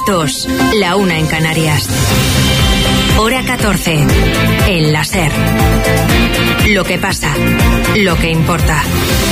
2, la 1 en Canarias. Hora 14, en la SER. Lo que pasa, lo que importa.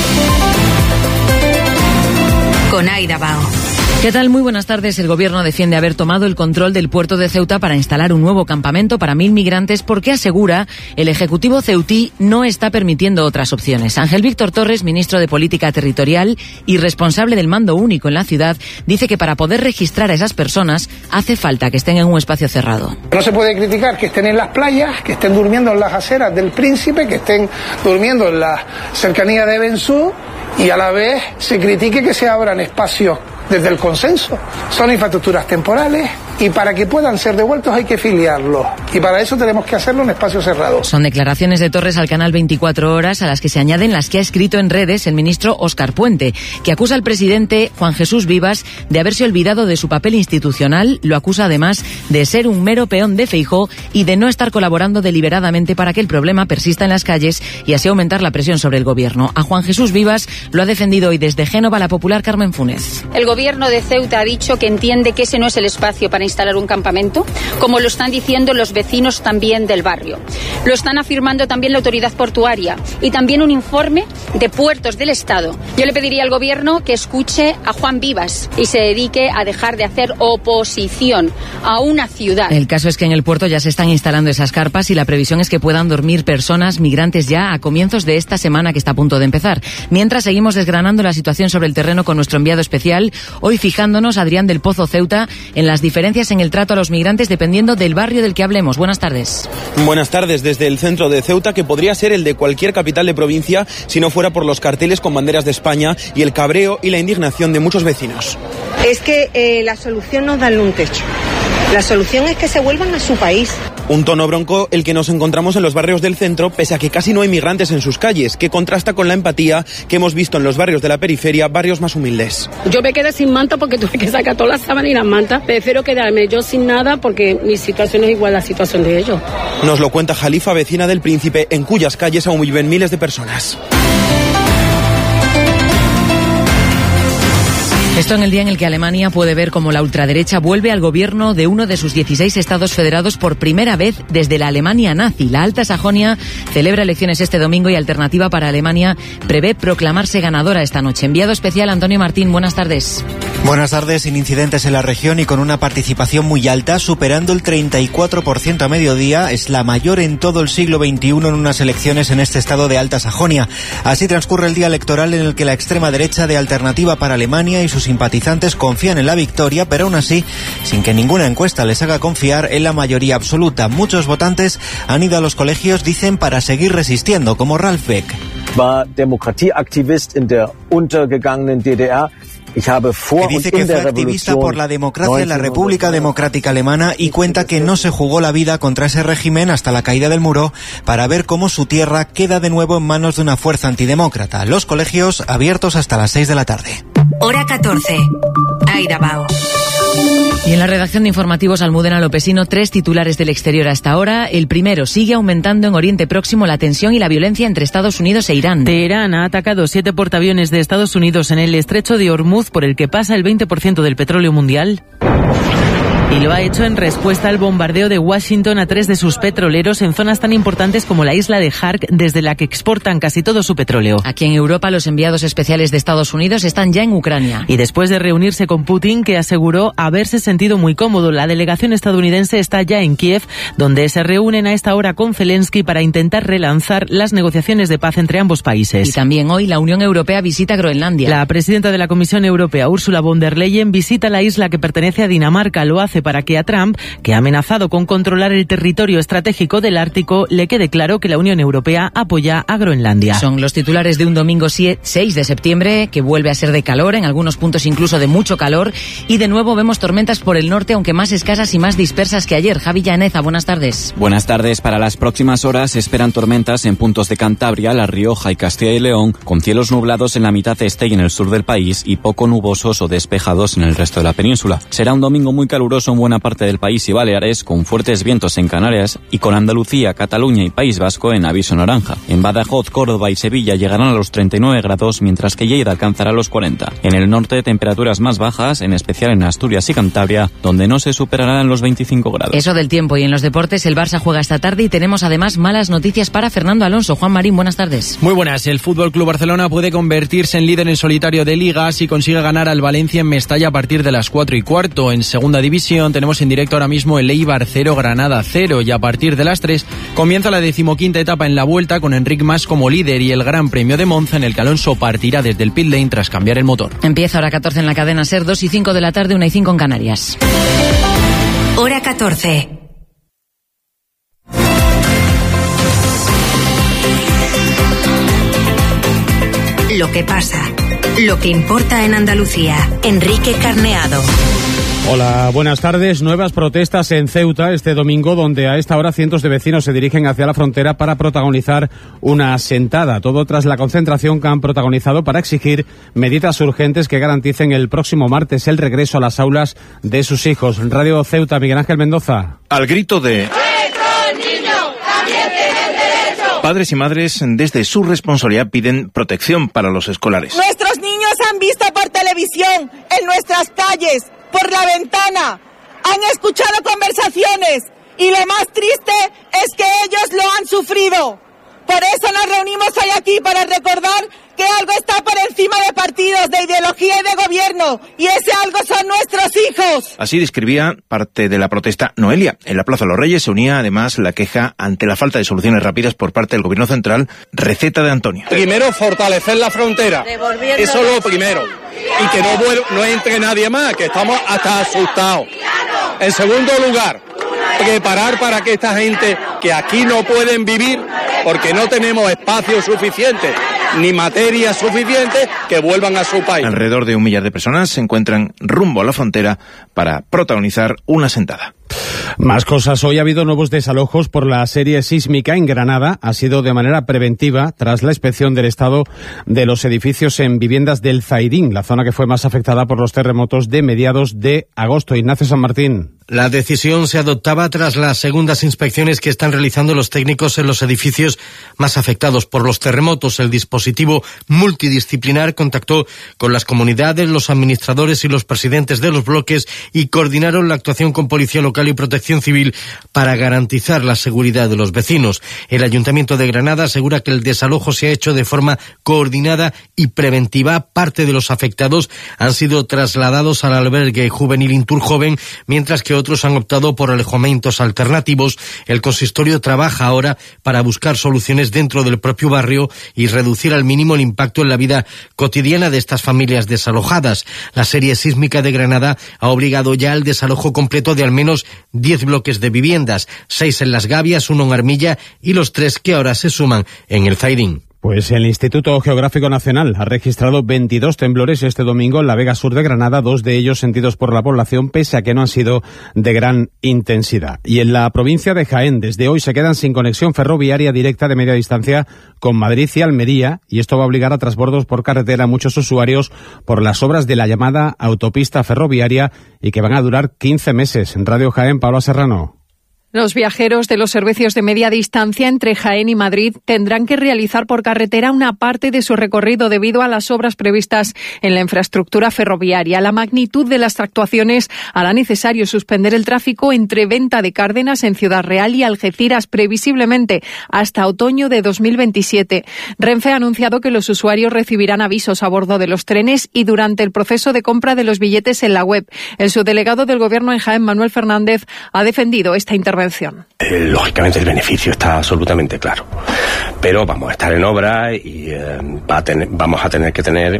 Con Aida Bao. ¿Qué tal? Muy buenas tardes. El Gobierno defiende haber tomado el control del puerto de Ceuta para instalar un nuevo campamento para 1.000 migrantes porque asegura el Ejecutivo ceutí no está permitiendo otras opciones. Ángel Víctor Torres, ministro de Política Territorial y responsable del mando único en la ciudad, dice que para poder registrar a esas personas hace falta que estén en un espacio cerrado. No se puede criticar que estén en las playas, que estén durmiendo en las aceras del Príncipe, que estén durmiendo en la cercanía de Bensú y a la vez se critique que se abran espacios desde el consenso. Son infraestructuras temporales y para que puedan ser devueltos hay que filiarlos. Y para eso tenemos que hacerlo en espacio cerrado. Son declaraciones de Torres al canal 24 Horas, a las que se añaden las que ha escrito en redes el ministro Óscar Puente, que acusa al presidente Juan Jesús Vivas de haberse olvidado de su papel institucional. Lo acusa además de ser un mero peón de Feijóo y de no estar colaborando deliberadamente para que el problema persista en las calles y así aumentar la presión sobre el gobierno. A Juan Jesús Vivas lo ha defendido hoy desde Génova la popular Carmen Funes. El gobierno de Ceuta ha dicho que entiende que ese no es el espacio para instalar un campamento, como lo están diciendo los vecinos también del barrio. Lo están afirmando también la autoridad portuaria y también un informe de Puertos del Estado. Yo le pediría al gobierno que escuche a Juan Vivas y se dedique a dejar de hacer oposición a una ciudad. El caso es que en el puerto ya se están instalando esas carpas y la previsión es que puedan dormir personas migrantes ya a comienzos de esta semana que está a punto de empezar. Mientras seguimos desgranando la situación sobre el terreno con nuestro enviado especial, hoy fijándonos, Adrián del Pozo Ceuta, en las diferencias en el trato a los migrantes dependiendo del barrio del que hablemos. Buenas tardes. Buenas tardes. Desde el centro de Ceuta, que podría ser el de cualquier capital de provincia si no fuera por los carteles con banderas de España y el cabreo y la indignación de muchos vecinos. Es que la solución no es darle un techo. La solución es que se vuelvan a su país. Un tono bronco el que nos encontramos en los barrios del centro, pese a que casi no hay migrantes en sus calles, que contrasta con la empatía que hemos visto en los barrios de la periferia, barrios más humildes. Yo me quedé sin manta porque tuve que sacar todas las sábanas y las mantas. Prefiero quedarme yo sin nada porque mi situación es igual a la situación de ellos. Nos lo cuenta Jalifa, vecina del Príncipe, en cuyas calles aún viven miles de personas. Esto en el día en el que Alemania puede ver cómo la ultraderecha vuelve al gobierno de uno de sus 16 estados federados por primera vez desde la Alemania nazi. La Alta Sajonia celebra elecciones este domingo y Alternativa para Alemania prevé proclamarse ganadora esta noche. Enviado especial Antonio Martín, buenas tardes. Buenas tardes. Sin incidentes en la región y con una participación muy alta, superando el 34% a mediodía, es la mayor en todo el siglo XXI en unas elecciones en este estado de Alta Sajonia. Así transcurre el día electoral en el que la extrema derecha de Alternativa para Alemania y sus simpatizantes confían en la victoria, pero aún así, sin que ninguna encuesta les haga confiar en la mayoría absoluta. Muchos votantes han ido a los colegios, dicen, para seguir resistiendo, como Ralf Beck. War Demokratieaktivist in der untergegangenen DDR. Que dice que fue activista por la democracia en la República Democrática Alemana y cuenta que no se jugó la vida contra ese régimen hasta la caída del muro para ver cómo su tierra queda de nuevo en manos de una fuerza antidemócrata. Los colegios abiertos hasta las 6 de la tarde. Hora 14. Aida Bao. Y en la redacción de informativos Almudena Lopesino, 3 titulares del exterior hasta ahora. El primero: sigue aumentando en Oriente Próximo la tensión y la violencia entre Estados Unidos e Irán. Teherán ha atacado 7 portaaviones de Estados Unidos en el estrecho de Hormuz, por el que pasa el 20% del petróleo mundial. Y lo ha hecho en respuesta al bombardeo de Washington a 3 de sus petroleros en zonas tan importantes como la isla de Hark, desde la que exportan casi todo su petróleo. Aquí en Europa, los enviados especiales de Estados Unidos están ya en Ucrania. Y después de reunirse con Putin, que aseguró haberse sentido muy cómodo, la delegación estadounidense está ya en Kiev, donde se reúnen a esta hora con Zelensky para intentar relanzar las negociaciones de paz entre ambos países. Y también hoy la Unión Europea visita Groenlandia. La presidenta de la Comisión Europea, Ursula von der Leyen, visita la isla que pertenece a Dinamarca. Lo hace para que a Trump, que ha amenazado con controlar el territorio estratégico del Ártico, le quede claro que la Unión Europea apoya a Groenlandia. Son los titulares de un domingo 6 de septiembre, que vuelve a ser de calor, en algunos puntos incluso de mucho calor, y de nuevo vemos tormentas por el norte, aunque más escasas y más dispersas que ayer. Javi Llaneza, buenas tardes. Buenas tardes. Para las próximas horas se esperan tormentas en puntos de Cantabria, La Rioja y Castilla y León, con cielos nublados en la mitad este y en el sur del país y poco nubosos o despejados en el resto de la península. Será un domingo muy caluroso retraso en buena parte del país y Baleares, con fuertes vientos en Canarias y con Andalucía, Cataluña y País Vasco en aviso naranja. En Badajoz, Córdoba y Sevilla llegarán a los 39 grados, mientras que Lleida alcanzará los 40. En el norte, temperaturas más bajas, en especial en Asturias y Cantabria, donde no se superarán los 25 grados. Eso del tiempo. Y en los deportes, el Barça juega esta tarde y tenemos además malas noticias para Fernando Alonso. Juan Marín, buenas tardes. Muy buenas. El FC Barcelona puede convertirse en líder en solitario de Liga si consigue ganar al Valencia en Mestalla a partir de las 4:15. En segunda división tenemos en directo ahora mismo el Eibar 0, Granada 0, y a partir de las 3 comienza la 15ª etapa en la Vuelta con Enric Mas como líder y el Gran Premio de Monza, en el que Alonso partirá desde el pit lane tras cambiar el motor. Empieza hora 14 en la cadena SER, 2:05 de la tarde, 1:05 en Canarias. Hora 14. Lo que pasa, lo que importa en Andalucía. Enrique Carneado. Hola, buenas tardes. Nuevas protestas en Ceuta este domingo, donde a esta hora cientos de vecinos se dirigen hacia la frontera para protagonizar una asentada. Todo tras la concentración que han protagonizado para exigir medidas urgentes que garanticen el próximo martes el regreso a las aulas de sus hijos. Radio Ceuta, Miguel Ángel Mendoza. Al grito de padres y madres, desde su responsabilidad, piden protección para los escolares. Nuestros niños han visto por televisión, en nuestras calles, por la ventana, han escuchado conversaciones y lo más triste es que ellos lo han sufrido. Por eso nos reunimos hoy aquí, para recordar que algo está por encima de partidos, de ideología y de gobierno, y ese algo son nuestros hijos. Así describía parte de la protesta Noelia. En la Plaza de los Reyes se unía además la queja ante la falta de soluciones rápidas por parte del Gobierno Central. Receta de Antonio. Primero, fortalecer la frontera. Eso es lo primero. Y que no entre nadie más, que estamos hasta asustados. En segundo lugar, preparar para que esta gente que aquí no pueden vivir, porque no tenemos espacio suficiente ni materia suficiente, que vuelvan a su país. Alrededor de 1 millar de personas se encuentran rumbo a la frontera para protagonizar una sentada. Más cosas. Hoy ha habido nuevos desalojos por la serie sísmica en Granada. Ha sido de manera preventiva tras la inspección del estado de los edificios en viviendas del Zaidín, la zona que fue más afectada por los terremotos de mediados de agosto. Ignacio San Martín. La decisión se adoptaba tras las segundas inspecciones que están realizando los técnicos en los edificios más afectados por los terremotos. El dispositivo multidisciplinar contactó con las comunidades, los administradores y los presidentes de los bloques y coordinaron la actuación con Policía Local y Protección Civil para garantizar la seguridad de los vecinos. El Ayuntamiento de Granada asegura que el desalojo se ha hecho de forma coordinada y preventiva. Parte de los afectados han sido trasladados al albergue juvenil Inturjoven, mientras que otros han optado por alojamientos alternativos. El consistorio trabaja ahora para buscar soluciones dentro del propio barrio y reducir al mínimo el impacto en la vida cotidiana de estas familias desalojadas. La serie sísmica de Granada ha obligado ya al desalojo completo de al menos 10 bloques de viviendas, 6 en Las Gavias, 1 en Armilla y los 3 que ahora se suman en el Zaidín. Pues el Instituto Geográfico Nacional ha registrado 22 temblores este domingo en la Vega Sur de Granada, 2 de ellos sentidos por la población, pese a que no han sido de gran intensidad. Y en la provincia de Jaén, desde hoy se quedan sin conexión ferroviaria directa de media distancia con Madrid y Almería, y esto va a obligar a transbordos por carretera a muchos usuarios por las obras de la llamada autopista ferroviaria y que van a durar 15 meses. En Radio Jaén, Paula Serrano. Los viajeros de los servicios de media distancia entre Jaén y Madrid tendrán que realizar por carretera una parte de su recorrido debido a las obras previstas en la infraestructura ferroviaria. La magnitud de las actuaciones hará necesario suspender el tráfico entre Venta de Cárdenas en Ciudad Real y Algeciras, previsiblemente hasta otoño de 2027. Renfe ha anunciado que los usuarios recibirán avisos a bordo de los trenes y durante el proceso de compra de los billetes en la web. El subdelegado del Gobierno en Jaén, Manuel Fernández, ha defendido esta intervención. Lógicamente el beneficio está absolutamente claro, pero vamos a estar en obra y vamos a tener que tener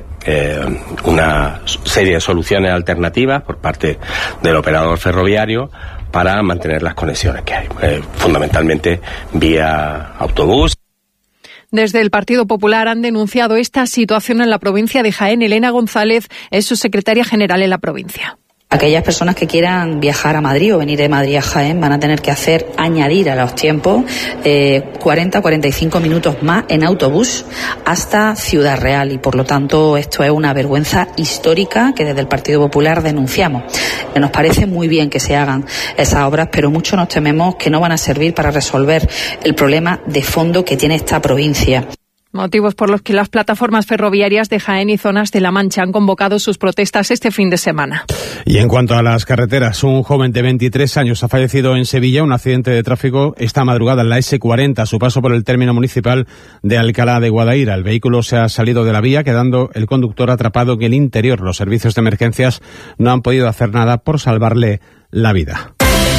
una serie de soluciones alternativas por parte del operador ferroviario para mantener las conexiones que hay, fundamentalmente vía autobús. Desde el Partido Popular han denunciado esta situación en la provincia de Jaén. Elena González es su secretaria general en la provincia. Aquellas personas que quieran viajar a Madrid o venir de Madrid a Jaén van a tener que añadir a los tiempos 40-45 minutos más en autobús hasta Ciudad Real, y por lo tanto esto es una vergüenza histórica que desde el Partido Popular denunciamos. Nos parece muy bien que se hagan esas obras, pero mucho nos tememos que no van a servir para resolver el problema de fondo que tiene esta provincia. Motivos por los que las plataformas ferroviarias de Jaén y zonas de La Mancha han convocado sus protestas este fin de semana. Y en cuanto a las carreteras, un joven de 23 años ha fallecido en Sevilla. Un accidente de tráfico esta madrugada en la S40 a su paso por el término municipal de Alcalá de Guadaira. El vehículo se ha salido de la vía, quedando el conductor atrapado en el interior. Los servicios de emergencias no han podido hacer nada por salvarle la vida.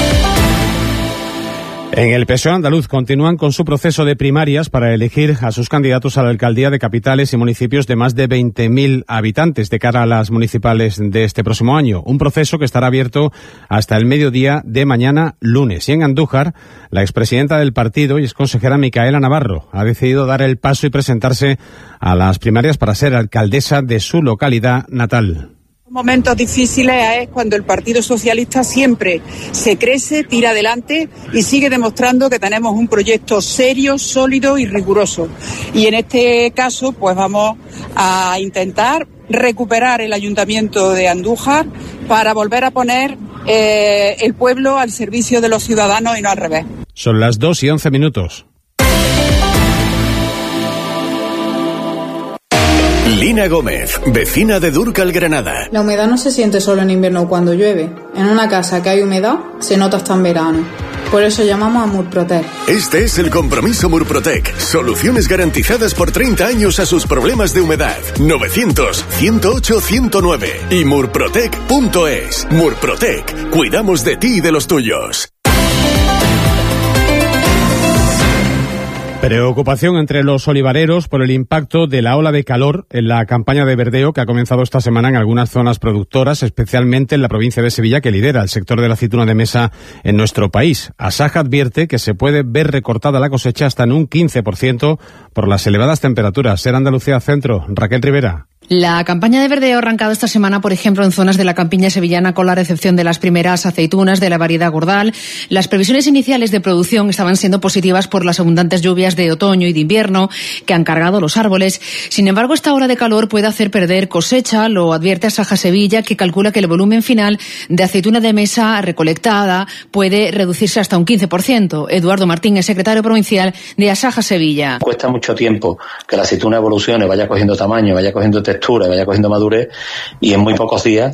En el PSOE andaluz continúan con su proceso de primarias para elegir a sus candidatos a la alcaldía de capitales y municipios de más de 20.000 habitantes de cara a las municipales de este próximo año. Un proceso que estará abierto hasta el mediodía de mañana lunes. Y en Andújar, la expresidenta del partido y exconsejera Micaela Navarro ha decidido dar el paso y presentarse a las primarias para ser alcaldesa de su localidad natal. Momentos difíciles es cuando el Partido Socialista siempre se crece, tira adelante y sigue demostrando que tenemos un proyecto serio, sólido y riguroso. Y en este caso, pues vamos a intentar recuperar el Ayuntamiento de Andújar para volver a poner el pueblo al servicio de los ciudadanos y no al revés. Son las 2:11. Lina Gómez, vecina de Dúrcal, Granada. La humedad no se siente solo en invierno o cuando llueve. En una casa que hay humedad, se nota hasta en verano. Por eso llamamos a Murprotec. Este es el compromiso Murprotec. Soluciones garantizadas por 30 años a sus problemas de humedad. 900-108-109 y murprotec.es. Murprotec. Cuidamos de ti y de los tuyos. Preocupación entre los olivareros por el impacto de la ola de calor en la campaña de verdeo que ha comenzado esta semana en algunas zonas productoras, especialmente en la provincia de Sevilla, que lidera el sector de la aceituna de mesa en nuestro país. Asaja advierte que se puede ver recortada la cosecha hasta en un 15% por las elevadas temperaturas. Ser Andalucía Centro, Raquel Rivera. La campaña de verdeo ha arrancado esta semana, por ejemplo, en zonas de la campiña sevillana con la recepción de las primeras aceitunas de la variedad Gordal. Las previsiones iniciales de producción estaban siendo positivas por las abundantes lluvias de otoño y de invierno que han cargado los árboles. Sin embargo, esta ola de calor puede hacer perder cosecha, lo advierte Asaja Sevilla, que calcula que el volumen final de aceituna de mesa recolectada puede reducirse hasta un 15%. Eduardo Martín es secretario provincial de Asaja Sevilla. Cuesta mucho tiempo que la aceituna evolucione, vaya cogiendo tamaño, vaya cogiendo textura, vaya cogiendo madurez, y en muy pocos días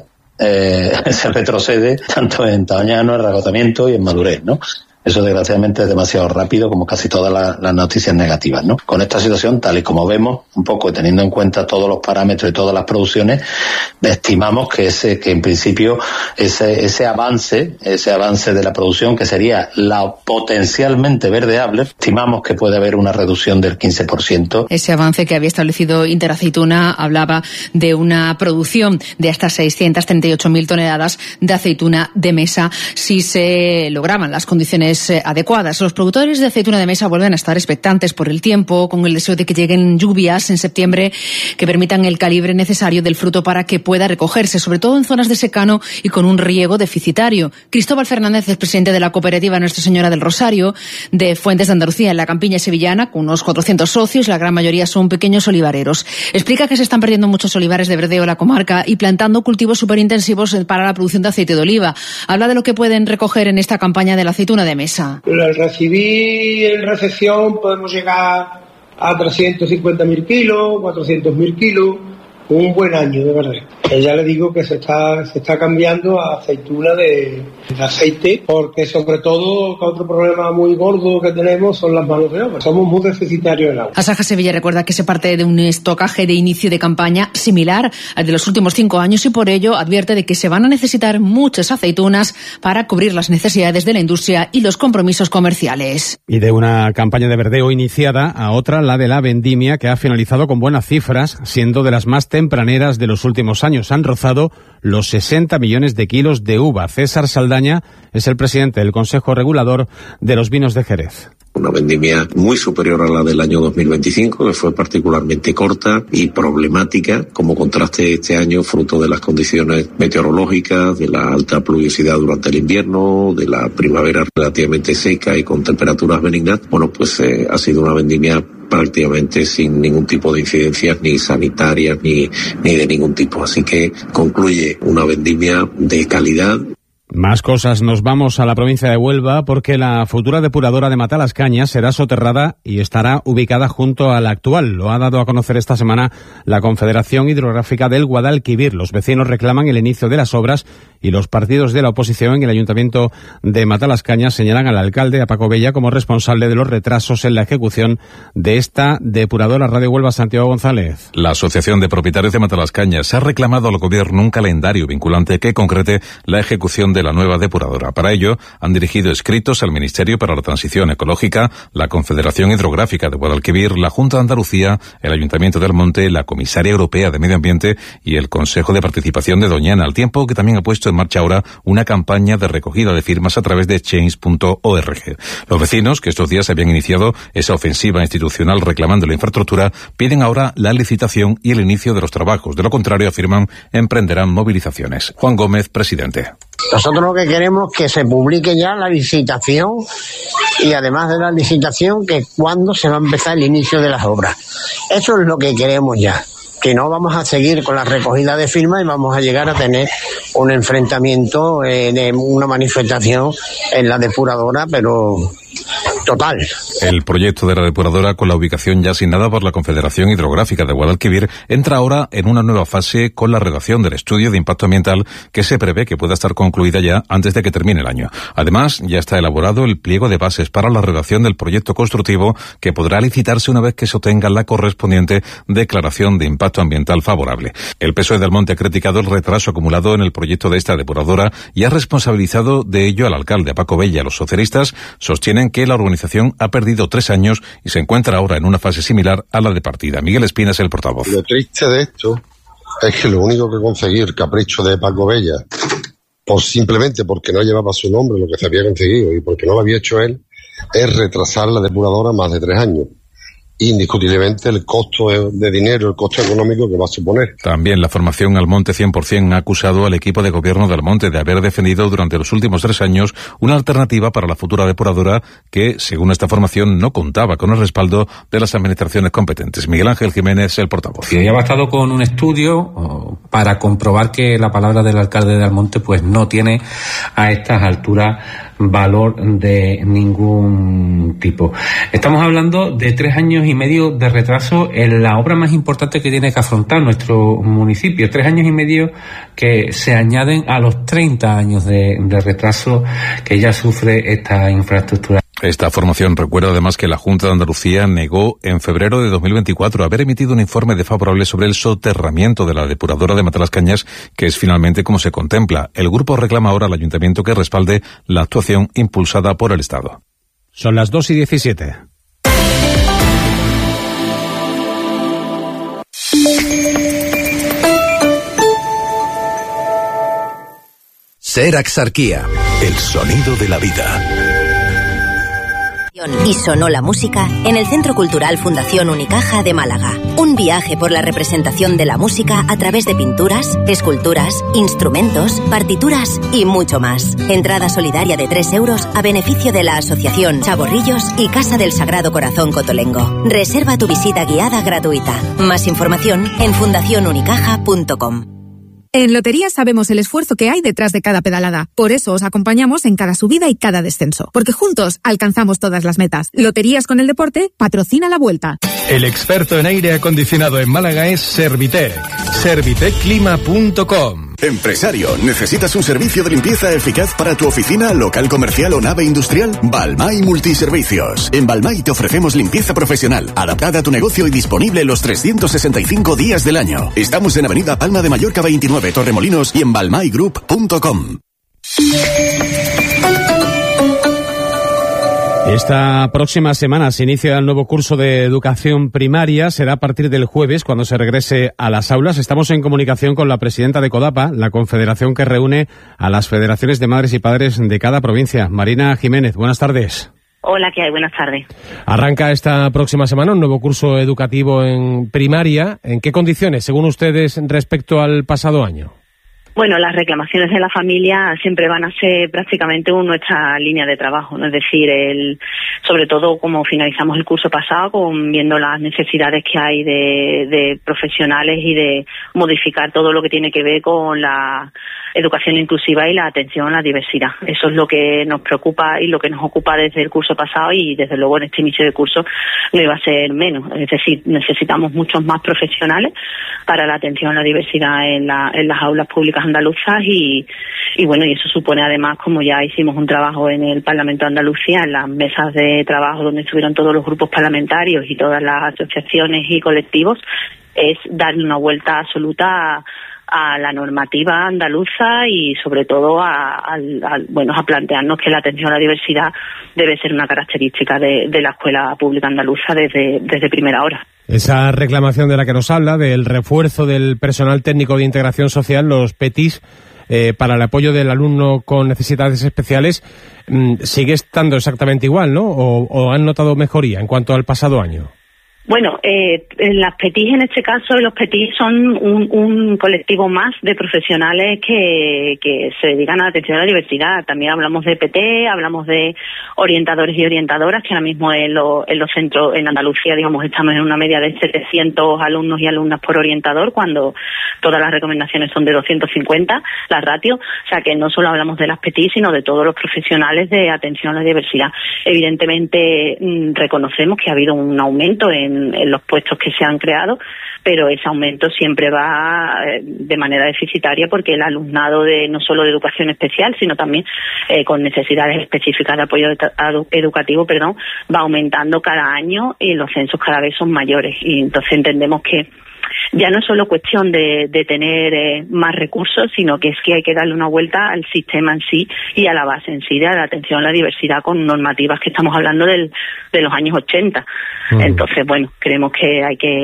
se retrocede tanto en tamaño, en agotamiento y en madurez, ¿no? Eso desgraciadamente es demasiado rápido, como casi todas las noticias negativas, ¿no? Con esta situación, tal y como vemos, un poco teniendo en cuenta todos los parámetros y todas las producciones, estimamos que en principio ese avance de la producción, que sería la potencialmente verdeable, estimamos que puede haber una reducción del 15%. Ese avance que había establecido Interaceituna hablaba de una producción de hasta 638.000 toneladas de aceituna de mesa si se lograban las condiciones adecuadas. Los productores de aceituna de mesa vuelven a estar expectantes por el tiempo, con el deseo de que lleguen lluvias en septiembre que permitan el calibre necesario del fruto para que pueda recogerse, sobre todo en zonas de secano y con un riego deficitario. Cristóbal Fernández es presidente de la cooperativa Nuestra Señora del Rosario de Fuentes de Andalucía en la campiña sevillana, con unos 400 socios, la gran mayoría son pequeños olivareros. Explica que se están perdiendo muchos olivares de verdeo en la comarca y plantando cultivos superintensivos para la producción de aceite de oliva. Habla de lo que pueden recoger en esta campaña de la aceituna de mesa. Al recibir en recepción podemos llegar a 350.000 kilos, 400.000 kilos, un buen año, de verdad. Ya le digo que se está cambiando a aceituna de aceite, porque sobre todo otro problema muy gordo que tenemos son las manos de obra. Somos muy deficitarios en agua. Asaja Sevilla recuerda que se parte de un estocaje de inicio de campaña similar al de los últimos 5 años y por ello advierte de que se van a necesitar muchas aceitunas para cubrir las necesidades de la industria y los compromisos comerciales. Y de una campaña de verdeo iniciada a otra, la de la vendimia, que ha finalizado con buenas cifras, siendo de las más tempraneras de los últimos años. Han rozado los 60 millones de kilos de uva. César Saldaña es el presidente del Consejo Regulador de los Vinos de Jerez. Una vendimia muy superior a la del año 2025, que fue particularmente corta y problemática, como contraste este año, fruto de las condiciones meteorológicas, de la alta pluviosidad durante el invierno, de la primavera relativamente seca y con temperaturas benignas. Bueno, pues ha sido una vendimia prácticamente sin ningún tipo de incidencias ni sanitarias ni de ningún tipo. Así que concluye una vendimia de calidad. Más cosas, nos vamos a la provincia de Huelva porque la futura depuradora de Matalascañas será soterrada y estará ubicada junto a la actual. Lo ha dado a conocer esta semana la Confederación Hidrográfica del Guadalquivir. Los vecinos reclaman el inicio de las obras y los partidos de la oposición en el Ayuntamiento de Matalascañas señalan al alcalde, a Paco Bella, como responsable de los retrasos en la ejecución de esta depuradora. Radio Huelva, Santiago González. La Asociación de Propietarios de Matalascañas ha reclamado al gobierno un calendario vinculante que concrete la ejecución de la nueva depuradora. Para ello, han dirigido escritos al Ministerio para la Transición Ecológica, la Confederación Hidrográfica de Guadalquivir, la Junta de Andalucía, el Ayuntamiento del Monte, la Comisaria Europea de Medio Ambiente y el Consejo de Participación de Doñana, al tiempo que también ha puesto en marcha ahora una campaña de recogida de firmas a través de change.org. Los vecinos, que estos días habían iniciado esa ofensiva institucional reclamando la infraestructura, piden ahora la licitación y el inicio de los trabajos. De lo contrario, afirman, emprenderán movilizaciones. Juan Gómez, presidente. Nosotros lo que queremos es que se publique ya la licitación y además de la licitación que cuándo se va a empezar el inicio de las obras. Eso es lo que queremos ya, que no vamos a seguir con la recogida de firmas y vamos a llegar a tener un enfrentamiento, de una manifestación en la depuradora, pero total. El proyecto de la depuradora, con la ubicación ya asignada por la Confederación Hidrográfica de Guadalquivir, entra ahora en una nueva fase con la redacción del estudio de impacto ambiental que se prevé que pueda estar concluida ya antes de que termine el año. Además, ya está elaborado el pliego de bases para la redacción del proyecto constructivo que podrá licitarse una vez que se obtenga la correspondiente declaración de impacto ambiental favorable. El PSOE del Monte ha criticado el retraso acumulado en el proyecto de esta depuradora y ha responsabilizado de ello al alcalde, a Paco Bella. Los socialistas sostienen que la urbanización ha perdido 3 años y se encuentra ahora en una fase similar a la de partida. Miguel Espina es el portavoz. Lo triste de esto es que lo único que conseguir capricho de Paco Bella, simplemente porque no llevaba su nombre lo que se había conseguido y porque no lo había hecho él, es retrasar la depuradora más de 3 años. Indiscutiblemente el costo de dinero, el costo económico que va a suponer. También la formación Almonte 100% ha acusado al equipo de gobierno de Almonte de haber defendido durante los últimos 3 años una alternativa para la futura depuradora que, según esta formación, no contaba con el respaldo de las administraciones competentes. Miguel Ángel Jiménez, el portavoz. Y ha bastado con un estudio para comprobar que la palabra del alcalde de Almonte pues no tiene a estas alturas valor de ningún tipo. Estamos hablando de 3 años y medio de retraso en la obra más importante que tiene que afrontar nuestro municipio. 3 años y medio que se añaden a los 30 años de retraso que ya sufre esta infraestructura. Esta formación recuerda además que la Junta de Andalucía negó en febrero de 2024 haber emitido un informe desfavorable sobre el soterramiento de la depuradora de Matalascañas, que es finalmente como se contempla. El grupo reclama ahora al ayuntamiento que respalde la actuación impulsada por el Estado. Son las 2:17. Ser Axarquía, el sonido de la vida. Y sonó la música en el Centro Cultural Fundación Unicaja de Málaga. Un viaje por la representación de la música a través de pinturas, esculturas, instrumentos, partituras y mucho más. Entrada solidaria de 3 euros a beneficio de la Asociación Chavorrillos y Casa del Sagrado Corazón Cotolengo. Reserva tu visita guiada gratuita. Más información en fundacionunicaja.com. En Loterías sabemos el esfuerzo que hay detrás de cada pedalada. Por eso os acompañamos en cada subida y cada descenso. Porque juntos alcanzamos todas las metas. Loterías con el deporte patrocina la Vuelta. El experto en aire acondicionado en Málaga es Servitec. Serviteclima.com. Empresario, ¿necesitas un servicio de limpieza eficaz para tu oficina, local comercial o nave industrial? Balmay Multiservicios. En Balmay te ofrecemos limpieza profesional, adaptada a tu negocio y disponible los 365 días del año. Estamos en Avenida Palma de Mallorca 29, Torremolinos y en balmaygroup.com. Esta próxima semana se inicia el nuevo curso de educación primaria. Será a partir del jueves cuando se regrese a las aulas. Estamos en comunicación con la presidenta de CODAPA, la confederación que reúne a las federaciones de madres y padres de cada provincia. Marina Jiménez, buenas tardes. Hola, ¿qué hay? Buenas tardes. Arranca esta próxima semana un nuevo curso educativo en primaria. ¿En qué condiciones, según ustedes, respecto al pasado año? Bueno, las reclamaciones de la familia siempre van a ser prácticamente nuestra línea de trabajo, ¿no? Es decir, sobre todo como finalizamos el curso pasado, viendo las necesidades que hay de profesionales y de modificar todo lo que tiene que ver con la educación inclusiva y la atención a la diversidad. Eso es lo que nos preocupa y lo que nos ocupa desde el curso pasado, y desde luego en este inicio de curso no iba a ser menos. Es decir, necesitamos muchos más profesionales para la atención a la diversidad en las aulas públicas andaluzas y bueno, y eso supone además, como ya hicimos un trabajo en el Parlamento de Andalucía, en las mesas de trabajo donde estuvieron todos los grupos parlamentarios y todas las asociaciones y colectivos, es darle una vuelta absoluta a la normativa andaluza y sobre todo a plantearnos que la atención a la diversidad debe ser una característica de la escuela pública andaluza desde primera hora. Esa reclamación de la que nos habla, del refuerzo del personal técnico de integración social, los PETIS, para el apoyo del alumno con necesidades especiales, sigue estando exactamente igual, ¿no? ¿O han notado mejoría en cuanto al pasado año? Bueno, las PETIS en este caso, los PETIS son un colectivo más de profesionales que se dedican a la atención a la diversidad. También hablamos de PT, hablamos de orientadores y orientadoras, que ahora mismo en los centros en Andalucía, digamos, estamos en una media de 700 alumnos y alumnas por orientador, cuando todas las recomendaciones son de 250, la ratio. O sea que no solo hablamos de las PETIS, sino de todos los profesionales de atención a la diversidad. Evidentemente, reconocemos que ha habido un aumento en los puestos que se han creado, pero ese aumento siempre va de manera deficitaria, porque el alumnado no solo de educación especial, sino también con necesidades específicas de apoyo educativo, va aumentando cada año y los censos cada vez son mayores. Y entonces entendemos que ya no es solo cuestión de tener más recursos, sino que es que hay que darle una vuelta al sistema en sí y a la base en sí de la atención a la diversidad, con normativas que estamos hablando de los años 80. Entonces, bueno, creemos que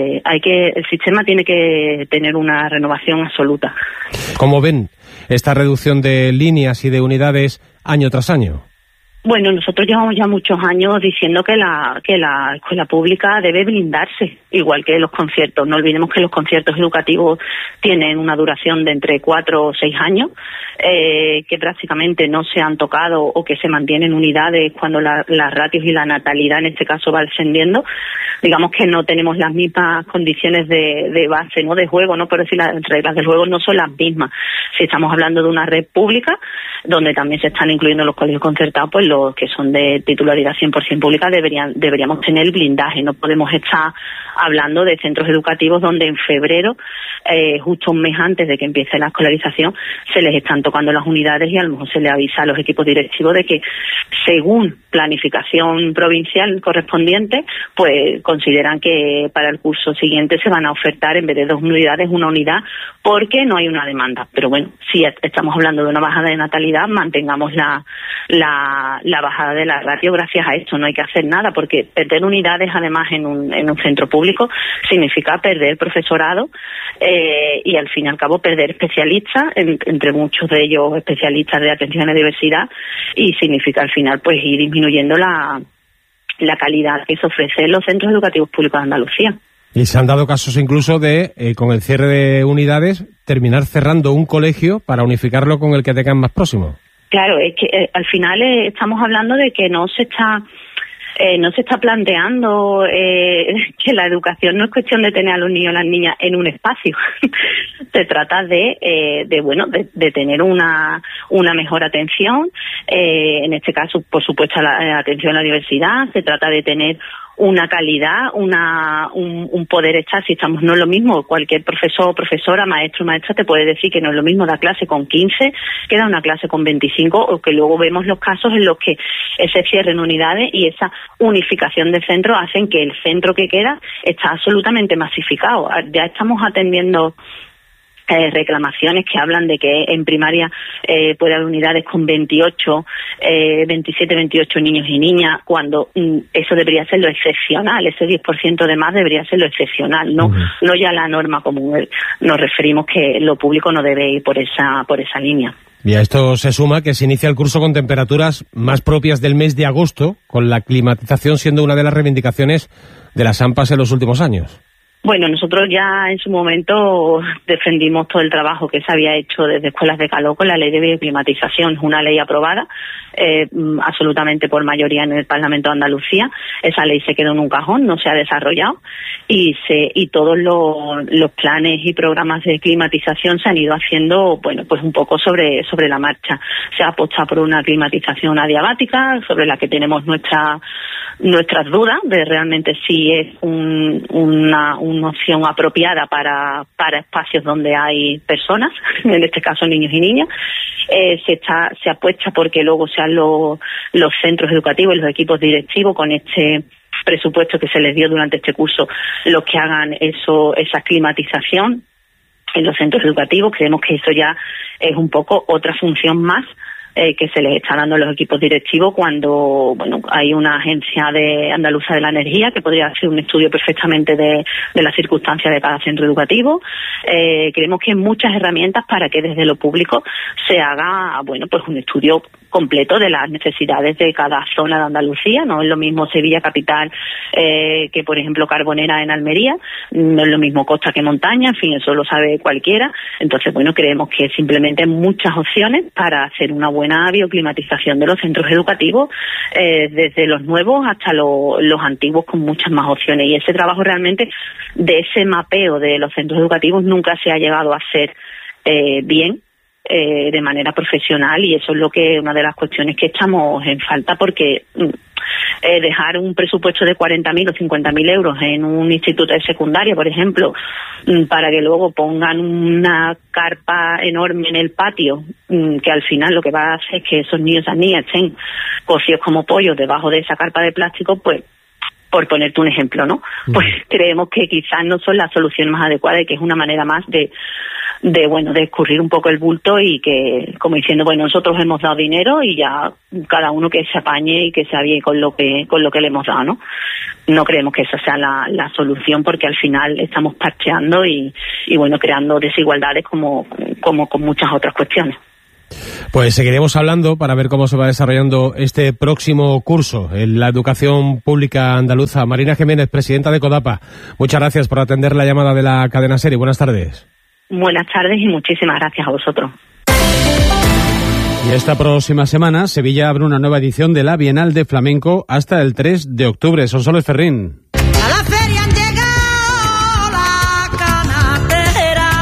el sistema tiene que tener una renovación absoluta. ¿Cómo ven esta reducción de líneas y de unidades año tras año? Bueno, nosotros llevamos ya muchos años diciendo que la escuela pública debe blindarse, igual que los conciertos. No olvidemos que los conciertos educativos tienen una duración de entre 4 o 6 años, que prácticamente no se han tocado o que se mantienen unidades cuando las ratios y la natalidad en este caso va descendiendo. Digamos que no tenemos las mismas condiciones de base, ¿no?, de juego, ¿no? Por decir, las reglas del juego no son las mismas. Si estamos hablando de una red pública, donde también se están incluyendo los colegios concertados, pues los que son de titularidad 100% pública deberíamos tener blindaje. No podemos estar hablando de centros educativos donde en febrero, justo un mes antes de que empiece la escolarización, se les están tocando las unidades y a lo mejor se les avisa a los equipos directivos de que, según planificación provincial correspondiente, pues consideran que para el curso siguiente se van a ofertar, en vez de 2 unidades, una unidad, porque no hay una demanda. Pero bueno, si estamos hablando de una bajada de natalidad, mantengamos la bajada de la ratio gracias a esto. No hay que hacer nada, porque perder unidades además en un centro público significa perder profesorado y al fin y al cabo perder especialistas, entre muchos de ellos especialistas de atención a la diversidad, y significa al final pues ir disminuyendo la calidad que se ofrece en los centros educativos públicos de Andalucía. Y se han dado casos incluso de, con el cierre de unidades, terminar cerrando un colegio para unificarlo con el que tengan más próximo. Claro, es que al final estamos hablando de que no se está planteando que la educación no es cuestión de tener a los niños y las niñas en un espacio. Se trata de tener una mejor atención, en este caso, por supuesto, la atención a la diversidad. Se trata de tener una calidad, un poder estar, si estamos, no es lo mismo, cualquier profesor, profesora, maestro, maestra te puede decir que no es lo mismo dar clase con 15 que dar una clase con 25, o que luego vemos los casos en los que ese cierre en unidades y esa unificación de centros hacen que el centro que queda está absolutamente masificado. Ya estamos atendiendo reclamaciones que hablan de que en primaria puede haber unidades con 27, 28 niños y niñas, cuando eso debería ser lo excepcional, ese 10% de más debería ser lo excepcional, no ya la norma común. Nos referimos que lo público no debe ir por esa línea. Y a esto se suma que se inicia el curso con temperaturas más propias del mes de agosto, con la climatización siendo una de las reivindicaciones de las AMPAs en los últimos años. Bueno, nosotros ya en su momento defendimos todo el trabajo que se había hecho desde Escuelas de Calor con la ley de bioclimatización. Es una ley aprobada absolutamente por mayoría en el Parlamento de Andalucía. Esa ley se quedó en un cajón, no se ha desarrollado y todos los planes y programas de climatización se han ido haciendo, bueno, pues un poco sobre la marcha. Se ha apostado por una climatización adiabática, sobre la que tenemos nuestras dudas de realmente si es una opción apropiada para espacios donde hay personas, en este caso niños y niñas. Se apuesta porque luego sean los centros educativos y los equipos directivos con este presupuesto que se les dio durante este curso los que hagan esa climatización en los centros educativos. Creemos que eso ya es un poco otra función más que se les está dando a los equipos directivos cuando, bueno, hay una agencia andaluza de la energía que podría hacer un estudio perfectamente de las circunstancias de cada centro educativo. Creemos que hay muchas herramientas para que desde lo público se haga, bueno, pues un estudio completo de las necesidades de cada zona de Andalucía. No es lo mismo Sevilla capital que, por ejemplo, Carbonera en Almería, no es lo mismo costa que montaña, en fin, eso lo sabe cualquiera. Entonces, bueno, creemos que simplemente hay muchas opciones para hacer una buena bioclimatización de los centros educativos, desde los nuevos hasta los antiguos, con muchas más opciones. Y ese trabajo realmente de ese mapeo de los centros educativos nunca se ha llegado a hacer bien, de manera profesional, y eso es una de las cuestiones que echamos en falta, porque dejar un presupuesto de 40.000 o 50.000 euros en un instituto de secundaria, por ejemplo, para que luego pongan una carpa enorme en el patio, que al final lo que va a hacer es que esos niños y esas niñas estén cocidos como pollos debajo de esa carpa de plástico, pues, por ponerte un ejemplo, ¿no? Pues creemos que quizás no son las soluciones más adecuadas y que es una manera más de escurrir un poco el bulto, y que, como diciendo, bueno, nosotros hemos dado dinero y ya cada uno que se apañe y que se avíe con lo que le hemos dado, ¿no? No creemos que esa sea la solución, porque al final estamos parcheando y bueno, creando desigualdades como con muchas otras cuestiones. Pues seguiremos hablando para ver cómo se va desarrollando este próximo curso en la educación pública andaluza. Marina Jiménez, presidenta de CODAPA, muchas gracias por atender la llamada de la cadena SER. Buenas tardes. Buenas tardes y muchísimas gracias a vosotros. Y esta próxima semana Sevilla abre una nueva edición de la Bienal de Flamenco hasta el 3 de octubre. Sonsoles Ferrín. A la feria han llegado la canastera.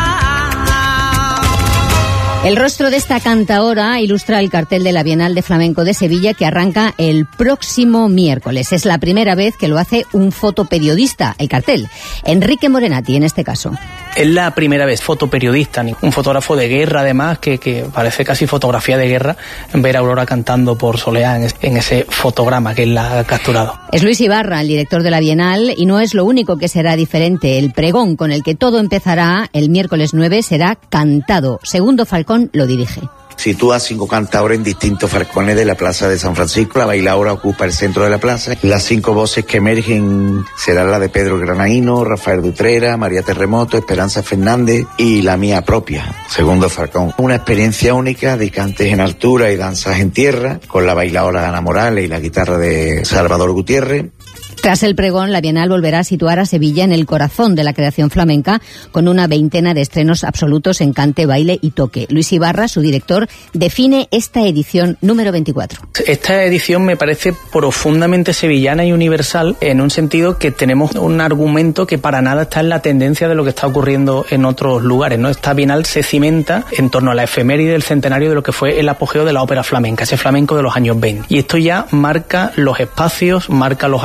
El rostro de esta cantaora ilustra el cartel de la Bienal de Flamenco de Sevilla, que arranca el próximo miércoles. Es la primera vez que lo hace un fotoperiodista, el cartel. Enrique Morenati, en este caso. Es la primera vez fotoperiodista, un fotógrafo de guerra, además, que parece casi fotografía de guerra, ver a Aurora cantando por Soleá en ese fotograma que él la ha capturado. Es Luis Ibarra, el director de la Bienal, y no es lo único que será diferente. El pregón con el que todo empezará el miércoles 9 será cantado. Segundo Falcón lo dirige. Sitúa 5 cantadores en distintos falcones de la Plaza de San Francisco. La bailaora ocupa el centro de la plaza. Las 5 voces que emergen serán la de Pedro Granaíno, Rafael Dutrera, María Terremoto, Esperanza Fernández y la mía propia, Segundo Falcón. Una experiencia única de cantes en altura y danzas en tierra, con la bailaora Ana Morales y la guitarra de Salvador Gutiérrez. Tras el pregón, la Bienal volverá a situar a Sevilla en el corazón de la creación flamenca, con una veintena de estrenos absolutos en cante, baile y toque. Luis Ibarra, su director, define esta edición número 24. Esta edición me parece profundamente sevillana y universal, en un sentido que tenemos un argumento que para nada está en la tendencia de lo que está ocurriendo en otros lugares, ¿no? Esta Bienal se cimenta en torno a la efeméride del centenario de lo que fue el apogeo de la ópera flamenca, ese flamenco de los años 20. Y esto ya marca los espacios, marca los artistas,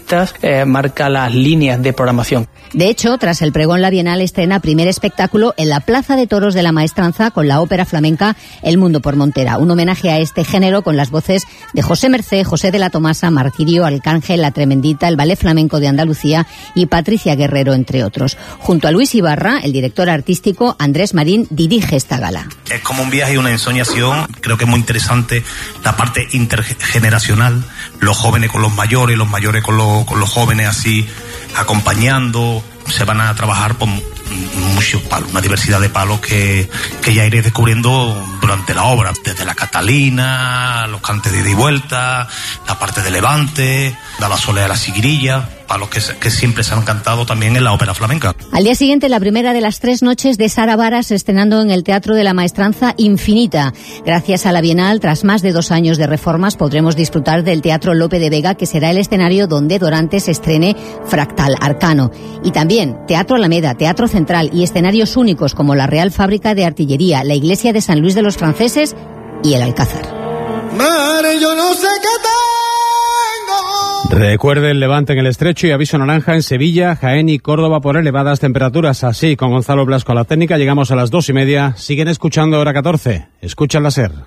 previstas, marca las líneas de programación. De hecho, tras el pregón, la Bienal estrena primer espectáculo en la Plaza de Toros de la Maestranza con la ópera flamenca El Mundo por Montera, un homenaje a este género con las voces de José Mercé, José de la Tomasa, Martirio, Arcángel, La Tremendita, el Ballet Flamenco de Andalucía y Patricia Guerrero, entre otros. Junto a Luis Ibarra, el director artístico Andrés Marín dirige esta gala. Es como un viaje y una ensoñación. Creo que es muy interesante la parte intergeneracional, los jóvenes con los mayores con los jóvenes, así acompañando. Se van a trabajar por muchos palos, una diversidad de palos que ya iré descubriendo durante la obra, desde la Catalina, los cantes de ida y vuelta, la parte de Levante, la solea de la Siguirilla, palos que siempre se han cantado también en la ópera flamenca. Al día siguiente, la primera de las 3 noches de Sara Varas, estrenando en el Teatro de la Maestranza Infinita. Gracias a la Bienal, tras más de 2 años de reformas, podremos disfrutar del Teatro Lope de Vega, que será el escenario donde Dorantes estrene Fractal Arcano. Y también Teatro Alameda, Teatro Central y escenarios únicos como la Real Fábrica de Artillería, la Iglesia de San Luis de los Franceses y el Alcázar. Madre, yo no sé qué tengo. Recuerde el levante en el Estrecho y aviso naranja en Sevilla, Jaén y Córdoba por elevadas temperaturas. Así, con Gonzalo Blasco a la técnica, llegamos a las 2:30. Siguen escuchando Hora 14. Escuchan la SER.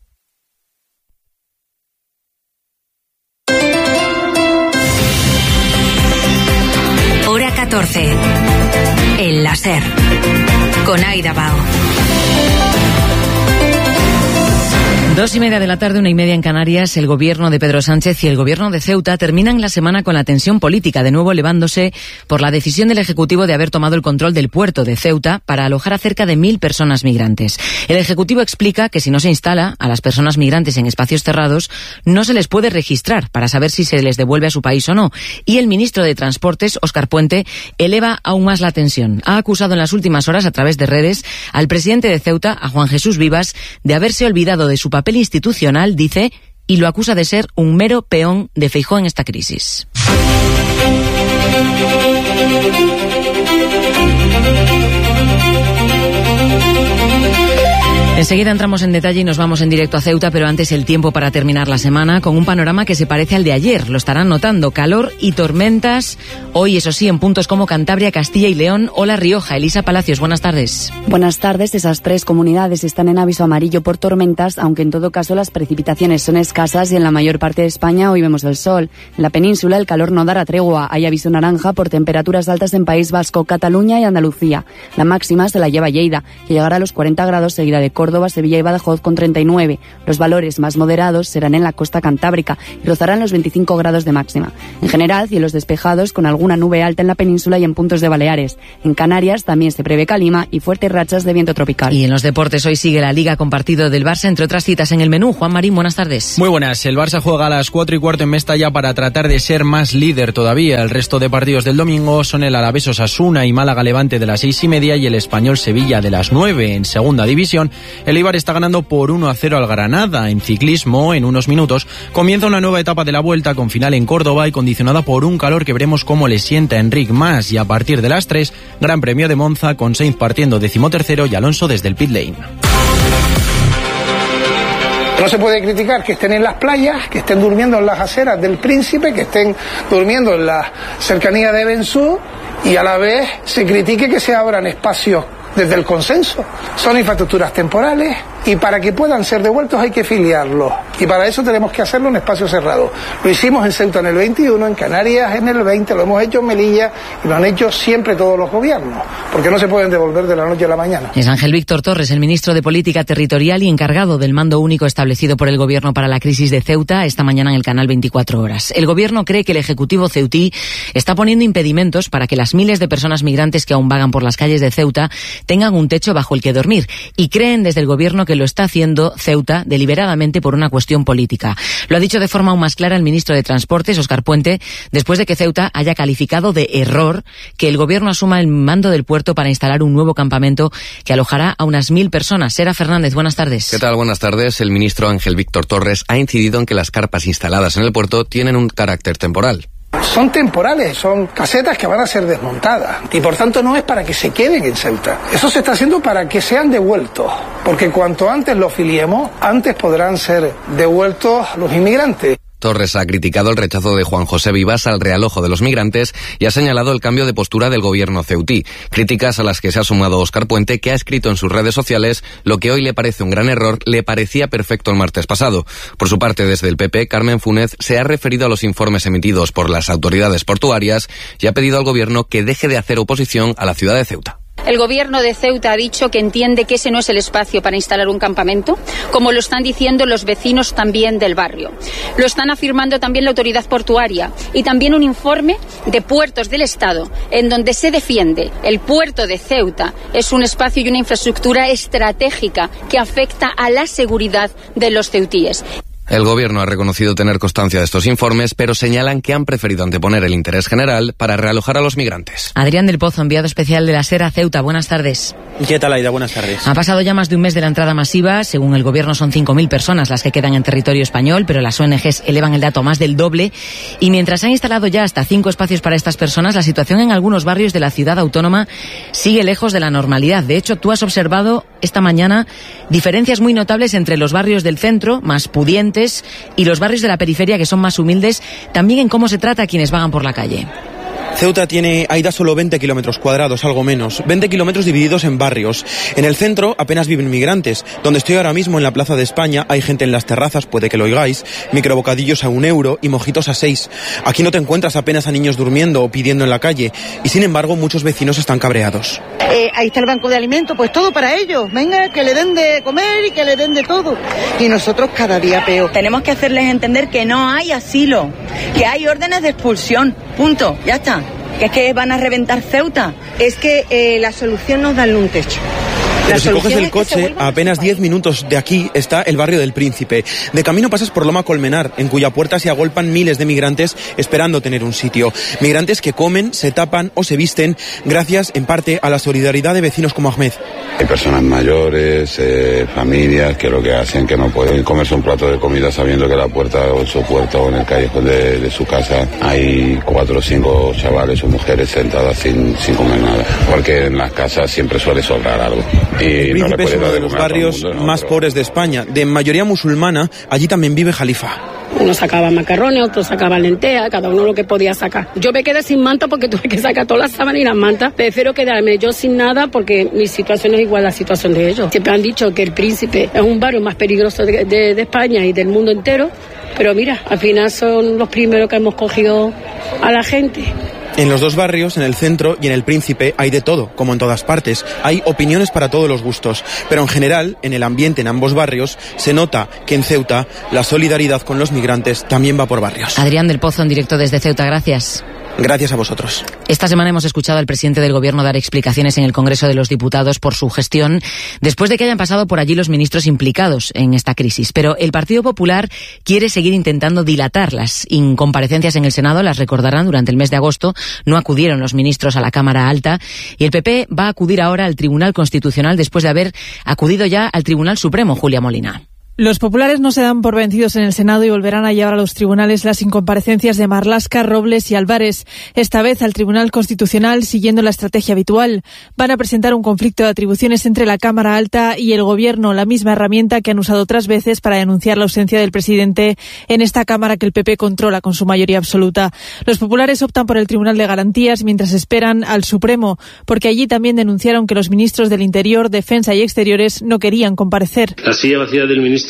Hora 14. El láser. Con Aida Bao. 2:30 de la tarde, 1:30 en Canarias. El gobierno de Pedro Sánchez y el gobierno de Ceuta terminan la semana con la tensión política, de nuevo elevándose por la decisión del Ejecutivo de haber tomado el control del puerto de Ceuta para alojar a cerca de 1.000 personas migrantes. El Ejecutivo explica que si no se instala a las personas migrantes en espacios cerrados, no se les puede registrar para saber si se les devuelve a su país o no. Y el ministro de Transportes, Óscar Puente, eleva aún más la tensión. Ha acusado en las últimas horas, a través de redes, al presidente de Ceuta, a Juan Jesús Vivas, de haberse olvidado de su papel institucional, dice, y lo acusa de ser un mero peón de Feijóo en esta crisis. Enseguida entramos en detalle y nos vamos en directo a Ceuta, pero antes el tiempo para terminar la semana con un panorama que se parece al de ayer. Lo estarán notando, calor y tormentas. Hoy, eso sí, en puntos como Cantabria, Castilla y León o La Rioja. Elisa Palacios, buenas tardes. Buenas tardes. Esas 3 comunidades están en aviso amarillo por tormentas, aunque en todo caso las precipitaciones son escasas y en la mayor parte de España hoy vemos el sol. En la península el calor no dará tregua. Hay aviso naranja por temperaturas altas en País Vasco, Cataluña y Andalucía. La máxima se la lleva Lleida, que llegará a los 40 grados, seguida de Córdoba, Sevilla y Badajoz con 39. Los valores más moderados serán en la costa cantábrica y rozarán los 25 grados de máxima. En general, cielos despejados con alguna nube alta en la península y en puntos de Baleares. En Canarias también se prevé calima y fuertes rachas de viento tropical. Y en los deportes hoy sigue la Liga con partido del Barça, entre otras citas en el menú. Juan Marín, buenas tardes. Muy buenas. El Barça juega a las 4:15 en Mestalla para tratar de ser más líder todavía. El resto de partidos del domingo son el Alavés Osasuna y Málaga Levante de las 6:30 y el Español Sevilla de las 9 en segunda división. El Eibar está ganando por 1-0 al Granada. En ciclismo, en unos minutos, comienza una nueva etapa de la Vuelta con final en Córdoba y condicionada por un calor que veremos cómo le sienta a Enric Mas. Y a partir de las 3, Gran Premio de Monza con Sainz partiendo 13º y Alonso desde el pit lane. No se puede criticar que estén en las playas, que estén durmiendo en las aceras del Príncipe, que estén durmiendo en la cercanía de Bensú y a la vez se critique que se abran espacios desde el consenso. Son infraestructuras temporales y para que puedan ser devueltos hay que filiarlos. Y para eso tenemos que hacerlo en espacio cerrado. Lo hicimos en Ceuta en el 21, en Canarias en el 20, lo hemos hecho en Melilla y lo han hecho siempre todos los gobiernos, porque no se pueden devolver de la noche a la mañana. Es Ángel Víctor Torres, el ministro de Política Territorial y encargado del mando único establecido por el Gobierno para la crisis de Ceuta, esta mañana en el canal 24 Horas. El Gobierno cree que el Ejecutivo ceutí está poniendo impedimentos para que las miles de personas migrantes que aún vagan por las calles de Ceuta tengan un techo bajo el que dormir, y creen desde el Gobierno que lo está haciendo Ceuta deliberadamente por una cuestión política. Lo ha dicho de forma aún más clara el ministro de Transportes, Óscar Puente, después de que Ceuta haya calificado de error que el Gobierno asuma el mando del puerto para instalar un nuevo campamento que alojará a unas 1.000 personas. Sera Fernández, buenas tardes. ¿Qué tal? Buenas tardes. El ministro Ángel Víctor Torres ha incidido en que las carpas instaladas en el puerto tienen un carácter temporal. Son temporales, son casetas que van a ser desmontadas y por tanto no es para que se queden en Ceuta. Eso se está haciendo para que sean devueltos, porque cuanto antes los filiemos, antes podrán ser devueltos los inmigrantes. Torres ha criticado el rechazo de Juan José Vivas al realojo de los migrantes y ha señalado el cambio de postura del gobierno ceutí. Críticas a las que se ha sumado Óscar Puente, que ha escrito en sus redes sociales: lo que hoy le parece un gran error, le parecía perfecto el martes pasado. Por su parte, desde el PP, Carmen Funes se ha referido a los informes emitidos por las autoridades portuarias y ha pedido al gobierno que deje de hacer oposición a la ciudad de Ceuta. El gobierno de Ceuta ha dicho que entiende que ese no es el espacio para instalar un campamento, como lo están diciendo los vecinos también del barrio. Lo están afirmando también la autoridad portuaria y también un informe de Puertos del Estado, en donde se defiende el puerto de Ceuta es un espacio y una infraestructura estratégica que afecta a la seguridad de los ceutíes. El gobierno ha reconocido tener constancia de estos informes, pero señalan que han preferido anteponer el interés general para realojar a los migrantes. Adrián del Pozo, enviado especial de la SER a Ceuta. Buenas tardes. ¿Qué tal, Aida? Buenas tardes. Ha pasado ya más de un mes de la entrada masiva. Según el gobierno, son 5.000 personas las que quedan en territorio español, pero las ONGs elevan el dato a más del doble. Y mientras se han instalado ya hasta 5 espacios para estas personas, la situación en algunos barrios de la ciudad autónoma sigue lejos de la normalidad. De hecho, tú has observado esta mañana diferencias muy notables entre los barrios del centro, más pudientes, y los barrios de la periferia, que son más humildes, también en cómo se trata a quienes vagan por la calle. Ceuta tiene, Aida, solo 20 kilómetros cuadrados, algo menos. 20 kilómetros divididos en barrios. En el centro apenas viven migrantes. Donde estoy ahora mismo, en la Plaza de España, hay gente en las terrazas, puede que lo oigáis, microbocadillos a €1 y mojitos a 6. Aquí no te encuentras apenas a niños durmiendo o pidiendo en la calle. Y sin embargo, muchos vecinos están cabreados. Ahí está el banco de alimentos, pues todo para ellos. Venga, que le den de comer y que le den de todo. Y nosotros cada día peor. Tenemos que hacerles entender que no hay asilo, que hay órdenes de expulsión. Punto. Ya está. ¿Que es que van a reventar Ceuta? Es que la solución no es darle un techo. Pero si coges el coche, a apenas 10 minutos de aquí está el barrio del Príncipe. De camino pasas por Loma Colmenar, en cuya puerta se agolpan miles de migrantes esperando tener un sitio. Migrantes que comen, se tapan o se visten gracias, en parte, a la solidaridad de vecinos como Ahmed. Hay personas mayores, familias que lo que hacen que no pueden comerse un plato de comida sabiendo que la puerta o su puerta o en el callejón de su casa hay 4 o 5 chavales o mujeres sentadas sin comer nada. Porque en las casas siempre suele sobrar algo. El Príncipe es uno de los barrios más pobres de España. De mayoría musulmana, allí también vive Jalifa. Uno sacaba macarrones, otro sacaba lentejas, cada uno lo que podía sacar. Yo me quedé sin manta porque tuve que sacar todas las sábanas y las mantas. Prefiero quedarme yo sin nada porque mi situación es igual a la situación de ellos. Siempre han dicho que el Príncipe es un barrio más peligroso de España y del mundo entero, pero mira, al final son los primeros que hemos cogido a la gente. En los dos barrios, en el centro y en el Príncipe, hay de todo, como en todas partes. Hay opiniones para todos los gustos. Pero en general, en el ambiente en ambos barrios, se nota que en Ceuta la solidaridad con los migrantes también va por barrios. Adrián del Pozo, en directo desde Ceuta, gracias. Gracias a vosotros. Esta semana hemos escuchado al presidente del Gobierno dar explicaciones en el Congreso de los Diputados por su gestión, después de que hayan pasado por allí los ministros implicados en esta crisis. Pero el Partido Popular quiere seguir intentando dilatar las incomparecencias en el Senado. Las recordarán, durante el mes de agosto no acudieron los ministros a la Cámara Alta y el PP va a acudir ahora al Tribunal Constitucional después de haber acudido ya al Tribunal Supremo. Julia Molina. Los populares no se dan por vencidos en el Senado y volverán a llevar a los tribunales las incomparecencias de Marlaska, Robles y Álvarez. Esta vez al Tribunal Constitucional, siguiendo la estrategia habitual. Van a presentar un conflicto de atribuciones entre la Cámara Alta y el Gobierno, la misma herramienta que han usado otras veces para denunciar la ausencia del presidente en esta Cámara que el PP controla con su mayoría absoluta. Los populares optan por el Tribunal de Garantías mientras esperan al Supremo, porque allí también denunciaron que los ministros del Interior, Defensa y Exteriores no querían comparecer. La silla vacía del ministro,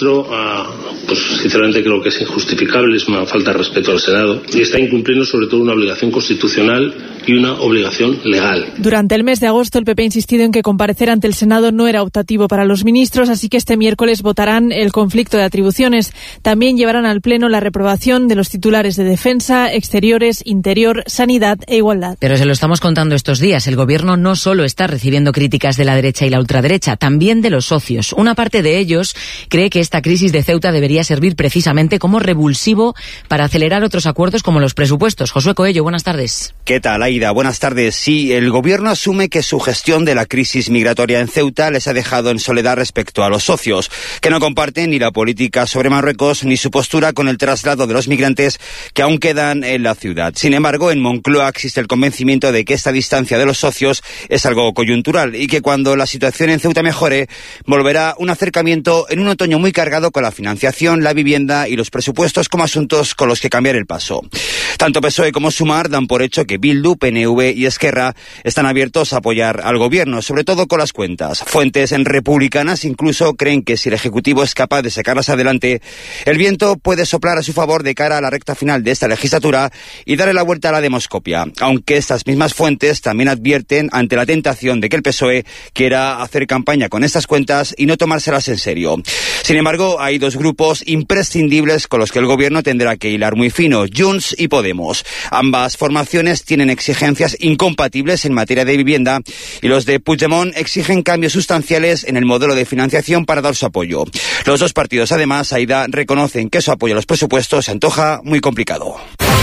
pues sinceramente creo que es injustificable, es una falta de respeto al Senado y está incumpliendo sobre todo una obligación constitucional y una obligación legal. Durante el mes de agosto el PP ha insistido en que comparecer ante el Senado no era optativo para los ministros, así que este miércoles votarán el conflicto de atribuciones. También llevarán al Pleno la reprobación de los titulares de Defensa, Exteriores, Interior, Sanidad e Igualdad. Pero se lo estamos contando estos días. El Gobierno no solo está recibiendo críticas de la derecha y la ultraderecha, también de los socios. Una parte de ellos cree que esta crisis de Ceuta debería servir precisamente como revulsivo para acelerar otros acuerdos como los presupuestos. Josué Coello, buenas tardes. ¿Qué tal, Aida? Buenas tardes. Sí, el Gobierno asume que su gestión de la crisis migratoria en Ceuta les ha dejado en soledad respecto a los socios, que no comparten ni la política sobre Marruecos ni su postura con el traslado de los migrantes que aún quedan en la ciudad. Sin embargo, en Moncloa existe el convencimiento de que esta distancia de los socios es algo coyuntural y que cuando la situación en Ceuta mejore, volverá un acercamiento en un otoño muy muy cargado con la financiación, la vivienda y los presupuestos como asuntos con los que cambiar el paso. Tanto PSOE como Sumar dan por hecho que Bildu, PNV y Esquerra están abiertos a apoyar al gobierno, sobre todo con las cuentas. Fuentes republicanas incluso creen que si el Ejecutivo es capaz de sacarlas adelante, el viento puede soplar a su favor de cara a la recta final de esta legislatura y darle la vuelta a la demoscopia, aunque estas mismas fuentes también advierten ante la tentación de que el PSOE quiera hacer campaña con estas cuentas y no tomárselas en serio. Sin embargo, hay dos grupos imprescindibles con los que el gobierno tendrá que hilar muy fino: Junts y Podemos. Ambas formaciones tienen exigencias incompatibles en materia de vivienda y los de Puigdemont exigen cambios sustanciales en el modelo de financiación para dar su apoyo. Los dos partidos, además, Aida, reconocen que su apoyo a los presupuestos se antoja muy complicado.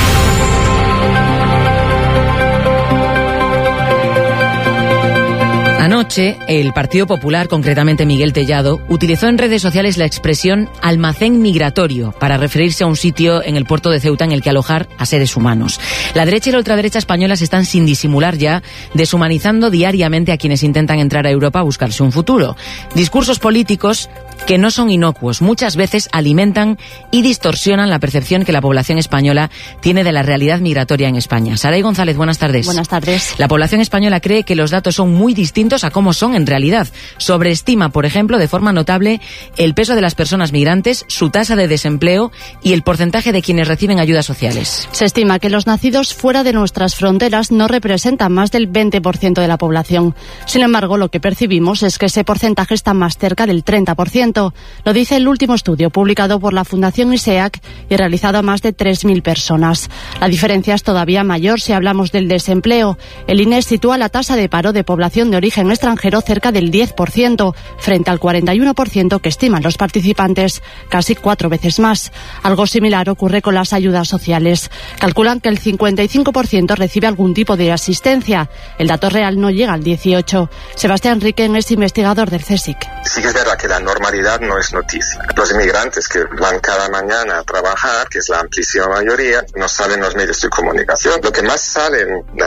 Anoche, el Partido Popular, concretamente Miguel Tellado, utilizó en redes sociales la expresión almacén migratorio para referirse a un sitio en el puerto de Ceuta en el que alojar a seres humanos. La derecha y la ultraderecha españolas están, sin disimular ya, deshumanizando diariamente a quienes intentan entrar a Europa a buscarse un futuro. Discursos políticos que no son inocuos, muchas veces alimentan y distorsionan la percepción que la población española tiene de la realidad migratoria en España. Saray González, buenas tardes. Buenas tardes. La población española cree que los datos son muy distintos a cómo son en realidad. Sobreestima, por ejemplo, de forma notable el peso de las personas migrantes, su tasa de desempleo y el porcentaje de quienes reciben ayudas sociales. Se estima que los nacidos fuera de nuestras fronteras no representan más del 20% de la población. Sin embargo, lo que percibimos es que ese porcentaje está más cerca del 30%. Lo dice el último estudio publicado por la Fundación ISEAC y realizado a más de 3.000 personas. La diferencia es todavía mayor si hablamos del desempleo. El INE sitúa la tasa de paro de población de origen extranjero cerca del 10%, frente al 41% que estiman los participantes, casi 4 veces más. Algo similar ocurre con las ayudas sociales. Calculan que el 55% recibe algún tipo de asistencia. El dato real no llega al 18%. Sebastián Riquen es investigador del CSIC. Sí que es verdad que la normalidad no es noticia. Los inmigrantes que van cada mañana a trabajar, que es la amplísima mayoría, no salen los medios de comunicación. Lo que más salen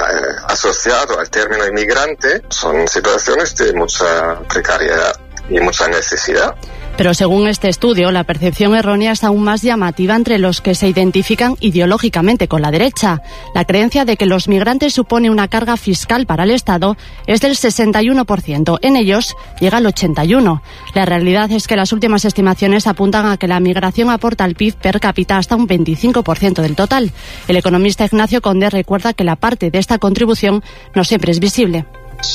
asociado al término inmigrante son situaciones de mucha precariedad y mucha necesidad. Pero según este estudio, la percepción errónea es aún más llamativa entre los que se identifican ideológicamente con la derecha. La creencia de que los migrantes supone una carga fiscal para el Estado es del 61%. En ellos llega al 81%. La realidad es que las últimas estimaciones apuntan a que la migración aporta al PIB per cápita hasta un 25% del total. El economista Ignacio Conde recuerda que la parte de esta contribución no siempre es visible.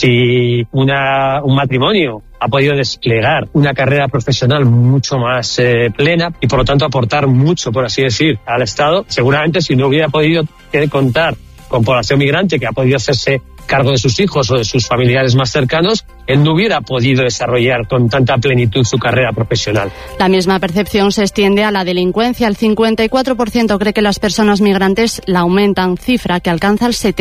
Si un matrimonio ha podido desplegar una carrera profesional mucho más plena y por lo tanto aportar mucho, por así decir, al Estado, seguramente si no hubiera podido contar con población migrante que ha podido hacerse cargo de sus hijos o de sus familiares más cercanos, él no hubiera podido desarrollar con tanta plenitud su carrera profesional. La misma percepción se extiende a la delincuencia. El 54% cree que las personas migrantes la aumentan, cifra que alcanza el 70%.